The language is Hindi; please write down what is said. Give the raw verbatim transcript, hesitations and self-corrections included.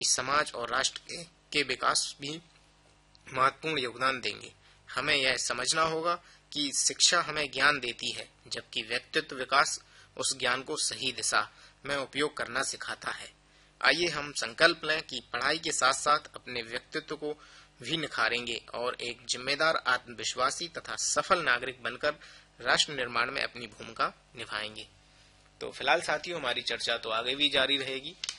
समाज और राष्ट्र के, के विकास भी महत्वपूर्ण योगदान देंगे। हमें यह समझना होगा कि शिक्षा हमें ज्ञान देती है, जबकि व्यक्तित्व विकास उस ज्ञान को सही दिशा में उपयोग करना सिखाता है। आइए हम संकल्प लें कि पढ़ाई के साथ साथ अपने व्यक्तित्व को भी निखारेंगे और एक जिम्मेदार, आत्मविश्वासी तथा सफल नागरिक बनकर राष्ट्र निर्माण में अपनी भूमिका निभाएंगे। तो फिलहाल साथियों, हमारी चर्चा तो आगे भी जारी रहेगी।